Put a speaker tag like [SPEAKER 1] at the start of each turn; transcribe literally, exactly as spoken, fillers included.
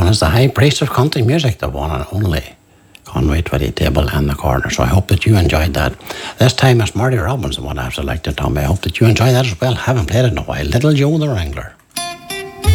[SPEAKER 1] And it's the high priest of country music, the one and only Conway Twitty Table and the Corner. So I hope that you enjoyed that. This time it's Marty Robbins, the one I've selected, Tommy. I hope that you enjoy that as well. Haven't played it in a while. Little Joe the Wrangler.